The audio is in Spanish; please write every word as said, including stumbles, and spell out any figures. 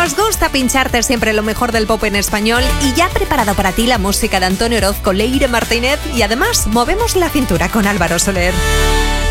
Nos gusta pincharte siempre lo mejor del pop en español y ya preparado para ti la música de Antonio Orozco, Leire Martínez y además movemos la cintura con Álvaro Soler.